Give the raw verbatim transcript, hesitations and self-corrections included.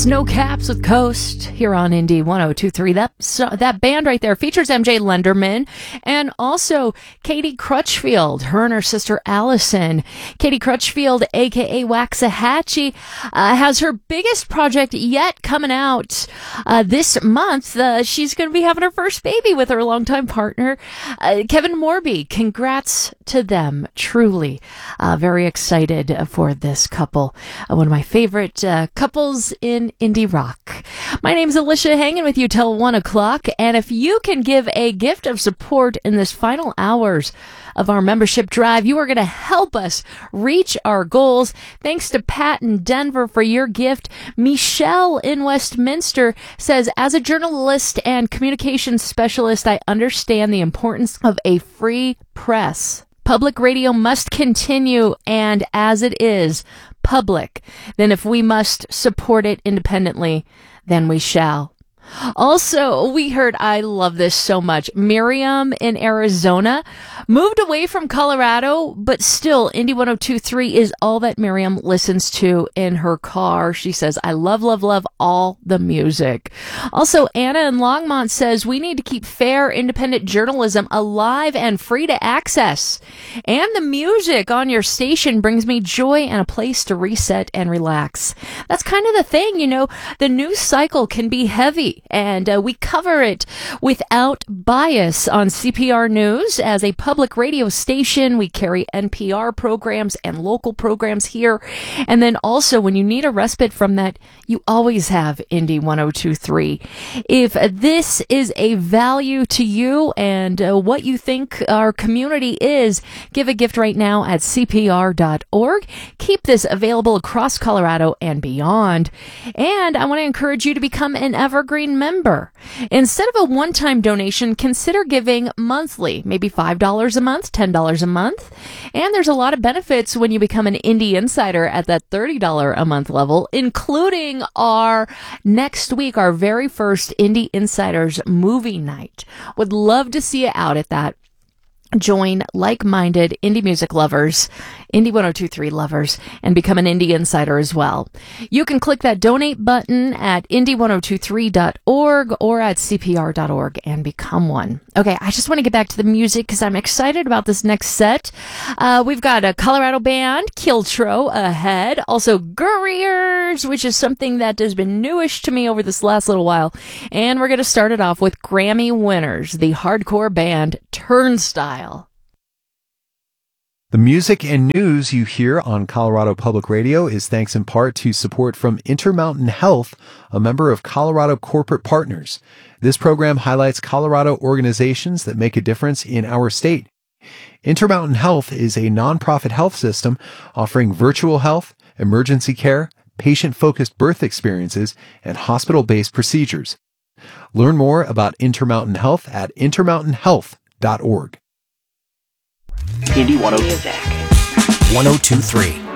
Snow Caps with Coast here on Indy one oh two point three. That, so, that band right there features M J Lenderman and also Katie Crutchfield, her and her sister Allison. Katie Crutchfield, a k a. Waxahachie, uh, has her biggest project yet coming out uh, this month. Uh, she's going to be having her first baby with her longtime partner, uh, Kevin Morby. Congrats to them, truly. Uh, very excited for this couple. Uh, one of my favorite uh, couples in indie rock. My name's Alicia, hanging with you till one o'clock, and if you can give a gift of support in this final hours of our membership drive, you are going to help us reach our goals. Thanks to Pat in Denver for your gift. Michelle in Westminster says, as a journalist and communications specialist, I understand the importance of a free press. Public radio must continue, and as it is public, then if we must support it independently, then we shall. Also, we heard, I love this so much, Miriam in Arizona moved away from Colorado, but still Indy one oh two point three is all that Miriam listens to in her car. She says, I love, love, love all the music. Also, Anna in Longmont says, we need to keep fair, independent journalism alive and free to access. And the music on your station brings me joy and a place to reset and relax. That's kind of the thing, you know, the news cycle can be heavy. And uh, we cover it without bias on C P R News. As a public radio station, we carry N P R programs and local programs here. And then also, when you need a respite from that, you always have Indy one oh two point three. If this is a value to you and uh, what you think our community is, give a gift right now at C P R dot org. Keep this available across Colorado and beyond. And I want to encourage you to become an Evergreen member. Instead of a one-time donation, consider giving monthly, maybe five dollars a month, ten dollars a month. And there's a lot of benefits when you become an Indie Insider at that thirty dollars a month level, including our next week, our very first Indie Insiders movie night. Would love to see you out at that. Join like-minded indie music lovers, Indy one oh two point three lovers, and become an Indie Insider as well. You can click that donate button at Indy one oh two point three dot org or at C P R dot org and become one. Okay, I just want to get back to the music because I'm excited about this next set. Uh, we've got a Colorado band, Kiltro, ahead. Also, Gurriers, which is something that has been newish to me over this last little while. And we're going to start it off with Grammy winners, the hardcore band Turnstile. The music and news you hear on Colorado Public Radio is thanks in part to support from Intermountain Health, a member of Colorado Corporate Partners. This program highlights Colorado organizations that make a difference in our state. Intermountain Health is a nonprofit health system offering virtual health, emergency care, patient-focused birth experiences, and hospital-based procedures. Learn more about Intermountain Health at intermountain health dot org. Indy one oh two point three.